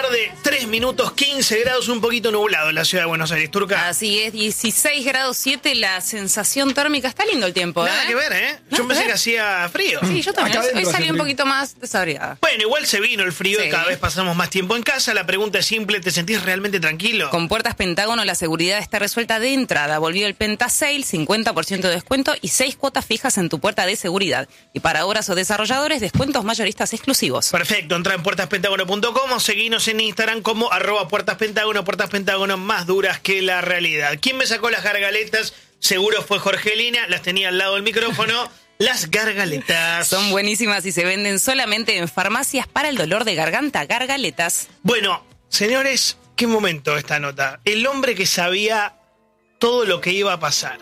tarde, 3 minutos, 15 grados, un poquito nublado en la ciudad de Buenos Aires, Turca. Así es, 16 grados 7 la sensación térmica. Está lindo el tiempo, Nada que ver, ¿eh? Yo pensé que hacía frío. Sí, yo también. Acá Hoy adentro salí hace un frío. poquito más desabrigada. Bueno, igual se vino el frío y Sí. cada vez pasamos más tiempo en casa. La pregunta es simple, ¿te sentís realmente tranquilo? Con Puertas Pentágono la seguridad está resuelta de entrada. Volvió el Penta Sale, 50% de descuento y 6 cuotas fijas en tu puerta de seguridad. Y para obras o desarrolladores, descuentos mayoristas exclusivos. Perfecto, entra en puertaspentágono.com o seguinos en Instagram como @puertaspentágono, Puertas Pentágono más duras que la realidad. ¿Quién me sacó las gargaletas? Seguro fue Jorgelina, las tenía al lado del micrófono. Las gargaletas. Son buenísimas y se venden solamente en farmacias para el dolor de garganta. Gargaletas. Bueno, señores, qué momento esta nota. El hombre que sabía todo lo que iba a pasar.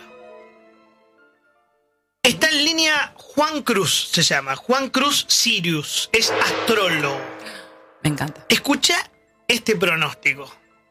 Está en línea Juan Cruz, se llama. Juan Cruz Sirius. Es astrólogo. Me encanta. Escucha este pronóstico.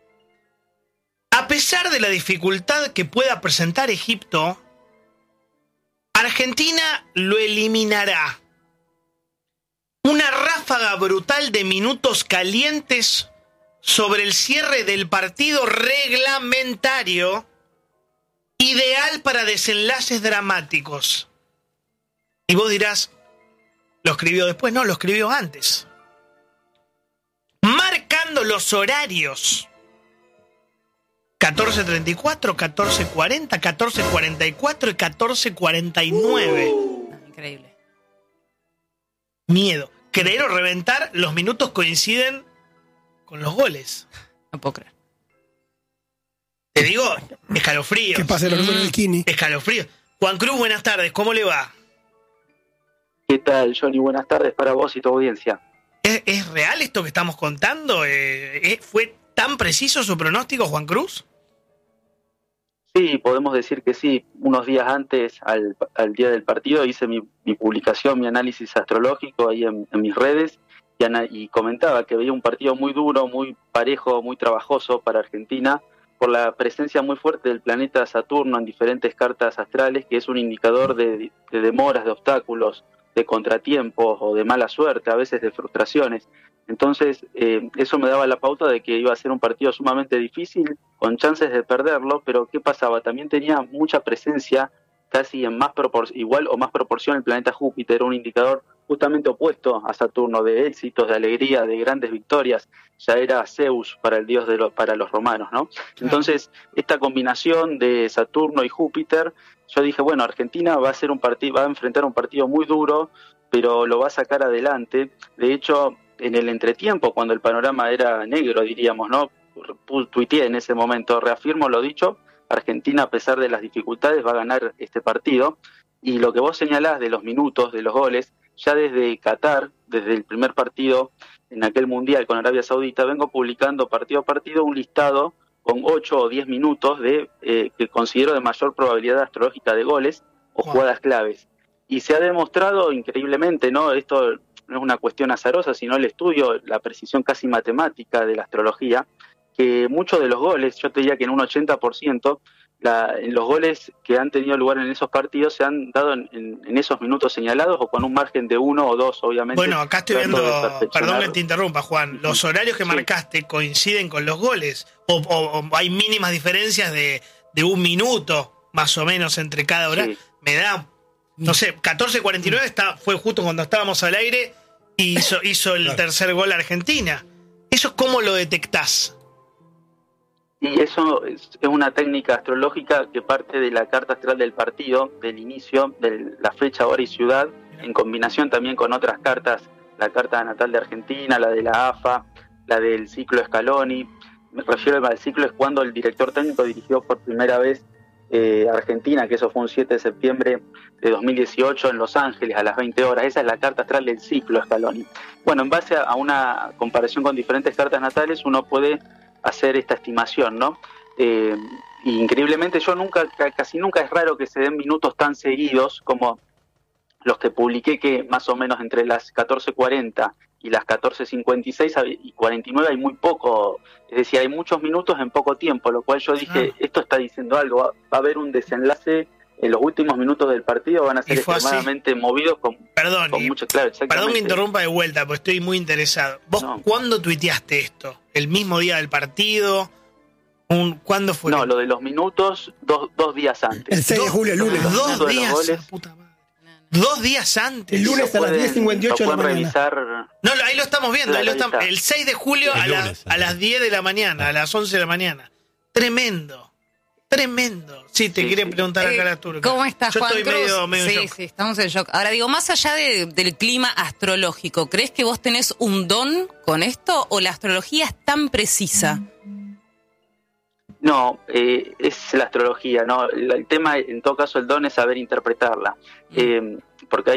A pesar de la dificultad que pueda presentar Egipto, Argentina lo eliminará. Una ráfaga brutal de minutos calientes sobre el cierre del partido reglamentario, ideal para desenlaces dramáticos. Y vos dirás, ¿lo escribió después? No, lo escribió antes. Marcando los horarios. 14:34, 14:40, 14:44 y 14:49. Increíble. Miedo. Creer o reventar, los minutos coinciden con los goles. No puedo creer. Te digo, escalofrío. Que pase el orgullo en el Kini. Escalofrío. Juan Cruz, buenas tardes, ¿cómo le va? ¿Qué tal, Johnny? Buenas tardes para vos y tu audiencia. ¿Es real esto que estamos contando? ¿Fue tan preciso su pronóstico, Juan Cruz? Sí, podemos decir que sí. Unos días antes, al día del partido, hice mi publicación, mi análisis astrológico ahí en mis redes y comentaba que veía un partido muy duro, muy parejo, muy trabajoso para Argentina por la presencia muy fuerte del planeta Saturno en diferentes cartas astrales, que es un indicador de demoras, de obstáculos, de contratiempos o de mala suerte, a veces de frustraciones. Entonces, eso me daba la pauta de que iba a ser un partido sumamente difícil, con chances de perderlo, pero ¿qué pasaba? También tenía mucha presencia, casi en igual o más proporción, el planeta Júpiter, un indicador justamente opuesto a Saturno, de éxitos, de alegría, de grandes victorias. Ya era Zeus para el dios para los romanos, ¿no? Entonces, esta combinación de Saturno y Júpiter, yo dije, bueno, Argentina va a enfrentar un partido muy duro, pero lo va a sacar adelante. De hecho, en el entretiempo, cuando el panorama era negro, diríamos, ¿no? Tuiteé en ese momento, reafirmo lo dicho, Argentina, a pesar de las dificultades, va a ganar este partido. Y lo que vos señalás de los minutos, de los goles, ya desde Qatar, desde el primer partido en aquel mundial con Arabia Saudita, vengo publicando partido a partido un listado con 8 o 10 minutos que considero de mayor probabilidad astrológica de goles o jugadas claves. Y se ha demostrado increíblemente, ¿no? Esto no es una cuestión azarosa, sino el estudio, la precisión casi matemática de la astrología, que muchos de los goles, yo te diría que en un 80%, en los goles que han tenido lugar en esos partidos se han dado en esos minutos señalados o con un margen de 1 o 2, obviamente. Bueno, acá estoy viendo, perdón que te interrumpa, Juan, ¿los horarios que marcaste coinciden con los goles? ¿O hay mínimas diferencias de un minuto, más o menos, entre cada hora? Sí. Me da, no sé, 14:49 fue justo cuando estábamos al aire y hizo el tercer gol Argentina. ¿Eso cómo lo detectás? Y eso es una técnica astrológica que parte de la carta astral del partido, del inicio, de la fecha, hora y ciudad, en combinación también con otras cartas, la carta natal de Argentina, la de la AFA, la del ciclo Scaloni. Me refiero al ciclo, es cuando el director técnico dirigió por primera vez Argentina, que eso fue un 7 de septiembre de 2018 en Los Ángeles a las 20 horas. Esa es la carta astral del ciclo Scaloni. Bueno, en base a una comparación con diferentes cartas natales, uno puede hacer esta estimación, ¿no? Y increíblemente casi nunca es raro que se den minutos tan seguidos como los que publiqué, que más o menos entre las 14:40 y las 14:56 y 49 hay muy poco, es decir, hay muchos minutos en poco tiempo, lo cual yo dije, esto está diciendo algo, va a haber un desenlace los últimos minutos del partido van a ser extremadamente movidos con mucho, claro, perdón que interrumpa de vuelta, porque estoy muy interesado. ¿Vos cuándo tuiteaste esto? ¿El mismo día del partido? ¿Cuándo fue? No, lo de los minutos, dos días antes. El 6 de julio, el lunes. 2 días, puta madre. 2 días antes. El lunes a las 10:58 de la mañana. Revisar... No, ahí lo estamos viendo. Ahí lo estamos. El 6 de julio a las 10 de la mañana, a las 11 de la mañana. Tremendo. Sí, te quería preguntar acá la turca. ¿Cómo estás, Juan Cruz? Estoy medio sí, shock. Sí, estamos en shock. Ahora digo, más allá del clima astrológico, ¿crees que vos tenés un don con esto o la astrología es tan precisa? No, es la astrología, ¿no? El tema, en todo caso, el don es saber interpretarla. Porque